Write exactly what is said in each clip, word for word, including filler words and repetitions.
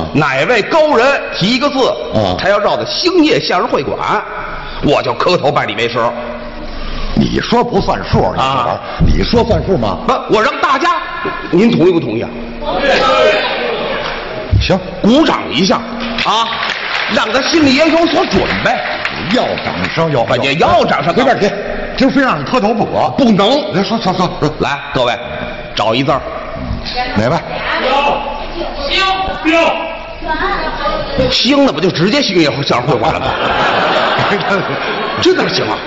哪位高人提一个字， 嗯他要绕到兴业相声会馆，我就磕头拜你为师。 你说不算数啊？你说算数吗？ 不，我让大家，您同意不同意啊？ 行， 鼓掌一下啊，让他心里也有所准备。 要掌声，要也要掌声， 随便给，就非让你磕头不可， 不能。 来，说说说， 来，各位，找一字儿， 哪位？ 兴兴了不就直接兴业相声会馆了吗？这哪行啊？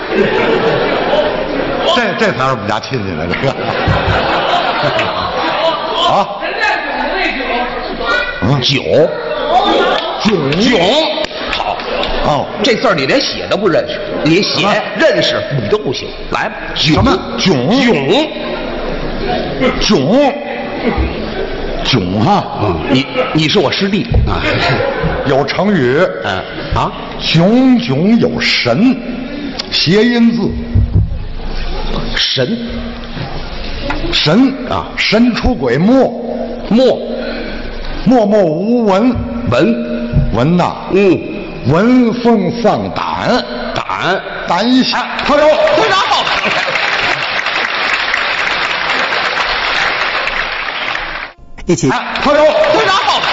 这这才是我们家亲戚呢，这个。啊？嗯， 酒， 囧囧，好。 哦， 这字儿你连写都不认识，你写认识你都不行。来吧， 什么囧囧囧囧哈？ 嗯，你你是我师弟啊。 有成语， 嗯啊， 炯炯有神，谐音字， 神神啊， 神出鬼没， 默默默无闻， 文闻呐， 嗯， 闻风丧胆， 胆胆小， 朋友队长好。 一起， 朋友队长好。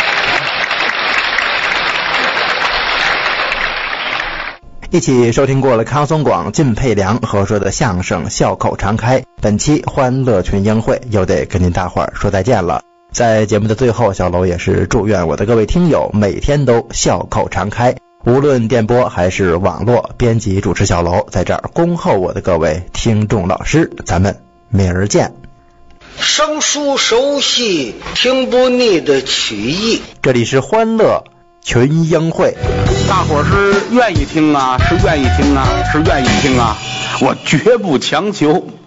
一起收听过了康松广、靳佩良合说的相声《笑口常开》，本期欢乐群英会又得跟您大伙儿说再见了。在节目的最后，小楼也是祝愿我的各位听友每天都笑口常开，无论电波还是网络。编辑主持小楼在这儿恭候我的各位听众老师，咱们明儿见。 生疏熟悉，听不腻的曲艺。 这里是欢乐群英会。 大伙儿是愿意听啊，是愿意听啊，是愿意听啊，我绝不强求。